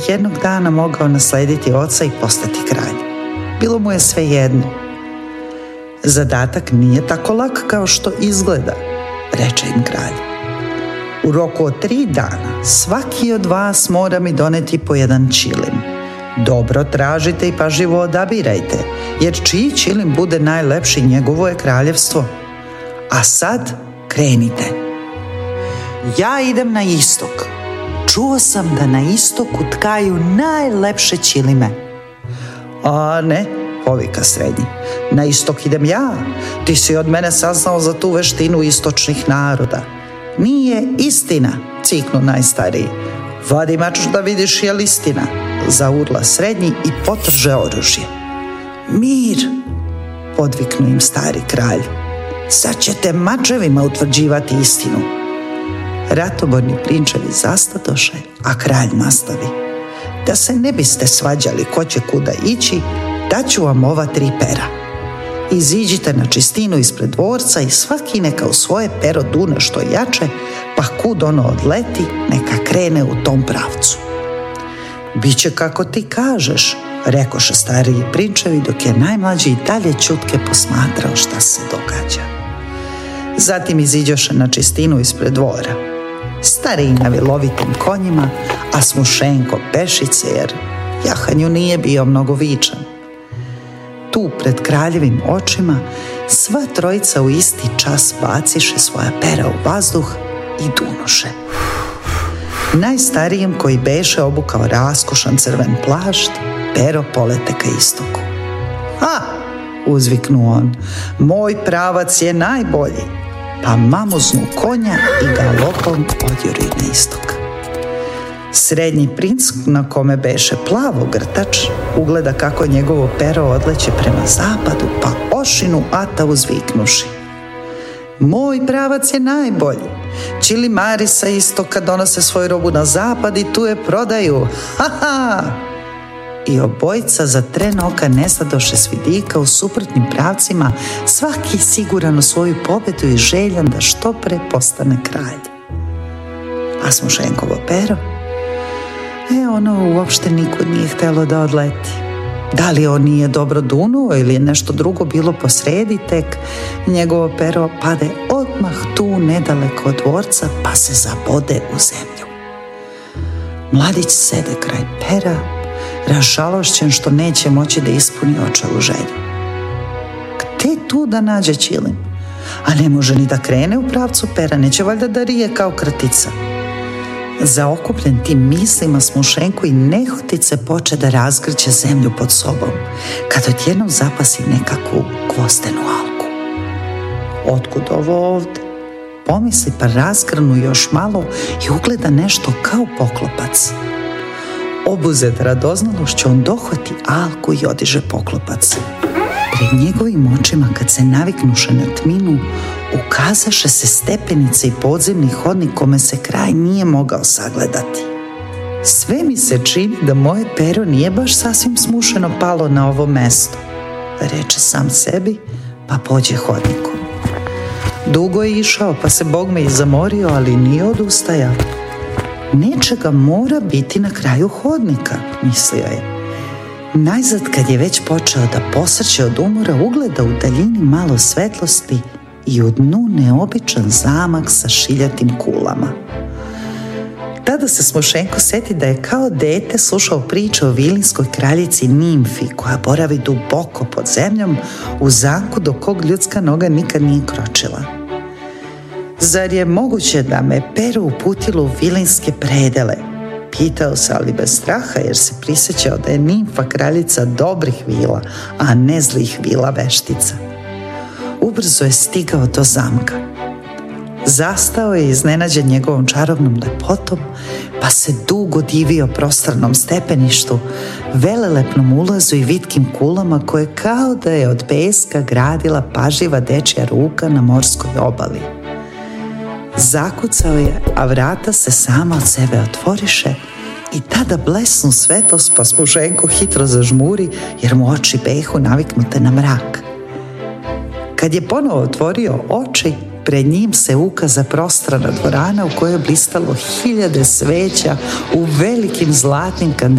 bih jednog dana mogao naslediti oca i postati kralj. Bilo mu je svejedno. Zadatak nije tako lak kao što izgleda, reče im kralj. U roku od 3 dana svaki od vas mora mi doneti po jedan čilim. Dobro tražite i pažljivo odabirajte, jer čiji čilim bude najlepši, njegovo je kraljevstvo. A sad krenite. Ja idem na istok. Čuo sam da na istoku tkaju najlepše čilime. A ne, povika srednji. Na istok idem ja. Ti si od mene saznao za tu veštinu istočnih naroda. Nije istina, ciknu najstariji. Vadi mač da vidiš je li istina, zaurla srednji i potrže oružje. Mir, podviknu im stari kralj. Sad ćete mačevima utvrđivati istinu. Ratoborni prinčevi zastadoše, a kralj nastavi. Da se ne biste svađali ko će kuda ići, daću vam ova 3 pera. Iziđite na čistinu ispred dvorca i svaki neka u svoje pero dune što jače, pa kud ono odleti, neka krene u tom pravcu. Biće kako ti kažeš, rekoše stariji prinčevi, dok je najmlađi i dalje ćutke posmatrao šta se događa. Zatim iziđoše na čistinu ispred dvora. Stariji na vilovitim konjima, a Smušenko pešice, jer jahanju nije bio mnogo vičan. Tu pred kraljevim očima sva trojica u isti čas baciše svoja pera u vazduh i dunuše. Najstarijem, koji beše obukao raskošan crven plašt, pero polete ka istoku. Ha! Uzviknu on, moj pravac je najbolji, pa mamuznu konja i galopom odjuri na istok. Srednji princ, na kome beše plavo grtač, ugleda kako njegovo pero odleće prema zapadu, pa ošinu ata uzviknuši. Moj pravac je najbolji. Čilimari sa istoka donose svoju robu na zapad i tu je prodaju. Ha, ha! I obojica za tren oka nesadoše s vidika u suprotnim pravcima, svaki siguran u svoju pobedu i željan da što pre postane kralj. A Smušenkovo pero? Ono uopšte nikud nije htjelo da odleti. Da li on nije dobro dunuo ili je nešto drugo bilo posredi, tek njegovo pero pade odmah tu nedaleko od dvorca, pa se zabode u zemlju. Mladić sede kraj pera, ražalošćen što neće moći da ispuni očalu želju. Gde tu da nađe čilim? A ne može ni da krene u pravcu pera, neće valjda da rije kao krtica. Zaokupljen tim mislima, Smušenko i nehotice poče da razgrće zemlju pod sobom, kad odjednom zapasi nekakvu gvozdenu alku. Otkud ovo ovde? Pomisli, pa razgrnu još malo i ugleda nešto kao poklopac. Obuzet radoznalošću, on dohvati alku i odiže poklopac. Pred njegovim očima, kad se naviknuše na tminu, ukazaše se stepenice i podzemni hodnik kome se kraj nije mogao sagledati. Sve mi se čini da moje pero nije baš sasvim smušeno palo na ovo mesto, reče sam sebi, pa pođe hodnikom. Dugo je išao, pa se bogme i zamorio, ali nije odustajao. Nečega mora biti na kraju hodnika, mislio je. Najzad, kad je već počeo da posrće od umora, ugleda u daljini malo svetlosti i u dnu neobičan zamak sa šiljatim kulama. Tada se Smušenko seti da je kao dete slušao priče o vilinskoj kraljici Nimfi, koja boravi duboko pod zemljom u zamku do kog ljudska noga nikad nije kročila. Zar je moguće da me pero uputilo u vilinske predele? Pitao se, ali bez straha, jer se prisjećao da je Nimfa kraljica dobrih vila, a ne zlih vila veštica. Ubrzo je stigao do zamka. Zastao je iznenađen njegovom čarobnom lepotom, pa se dugo divio prostranom stepeništu, velelepnom ulazu i vitkim kulama koje kao da je od peska gradila pažljiva dečja ruka na morskoj obali. Zakucao je, a vrata se sama od sebe otvoriše i tada blesnu svetlost, pa Smušenko hitro zažmuri, jer mu oči behu naviknute na mrak. Kad je ponovo otvorio oči, pred njim se ukaza prostrana dvorana u kojoj je blistalo 1000 sveća u velikim zlatnim